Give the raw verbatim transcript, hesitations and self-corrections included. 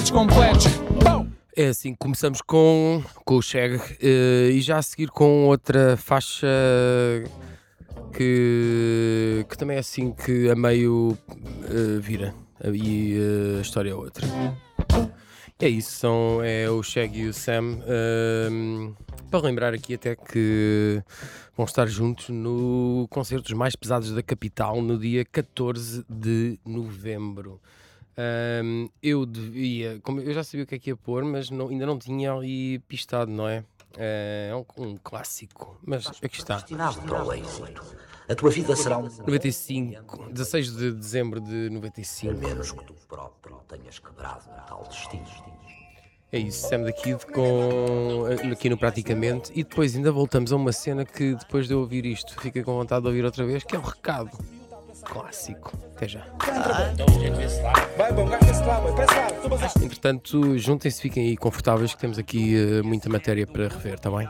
completos, completos. É assim, começamos com, com o Cheg eh, e já a seguir com outra faixa que, que também é assim que a meio eh, vira e eh, a história é outra. É isso, são, é o Cheg e o Sam. ehm, para lembrar aqui até que vão estar juntos no concerto dos mais pesados da capital no dia catorze de novembro. Ahm, eu devia, como eu já sabia o que é que ia pôr, mas não- ainda não tinha ali pistado, não é? É é um, um clássico, mas aqui está. Destinado para o êxito. A tua vida será um noventa e cinco, dezasseis de dezembro de noventa e a cinco. menos que tu próprio tenhas quebrado um tal destino. É isso, Sam da Kid com, aqui no Praticamente. E depois ainda voltamos a uma cena que depois de eu ouvir isto, fiquei com vontade de ouvir outra vez, que é o Recado. Clássico. Até já. Entretanto, juntem-se, fiquem aí confortáveis, que temos aqui uh, muita matéria para rever, está bem?